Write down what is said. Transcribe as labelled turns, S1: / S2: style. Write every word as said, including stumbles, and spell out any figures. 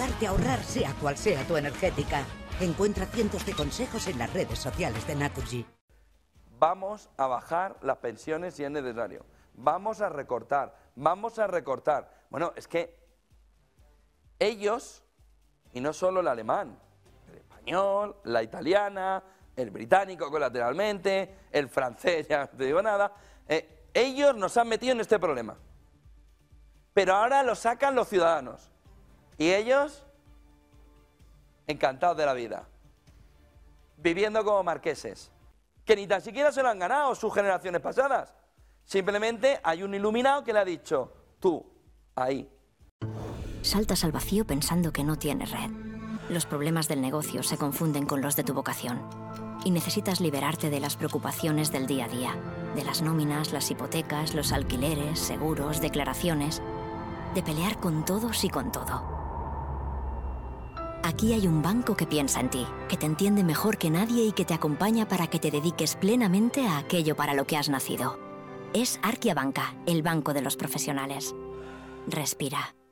S1: ayudarte a ahorrar sea cual sea tu energética. Encuentra cientos de consejos en las redes sociales de Naturgy.
S2: Vamos a bajar las pensiones si es necesario. Vamos a recortar, vamos a recortar. Bueno, es que ellos, y no solo el alemán, el español, la italiana, el británico colateralmente, el francés, ya no te digo nada, eh, ellos nos han metido en este problema. Pero ahora lo sacan los ciudadanos. Y ellos, encantados de la vida, viviendo como marqueses, que ni tan siquiera se lo han ganado sus generaciones pasadas. Simplemente hay un iluminado que le ha dicho, tú, ahí.
S3: Saltas al vacío pensando que no tienes red. Los problemas del negocio se confunden con los de tu vocación. Y necesitas liberarte de las preocupaciones del día a día. De las nóminas, las hipotecas, los alquileres, seguros, declaraciones. De pelear con todos y con todo. Aquí hay un banco que piensa en ti, que te entiende mejor que nadie y que te acompaña para que te dediques plenamente a aquello para lo que has nacido. Es Arkia Banca, el banco de los profesionales. Respira.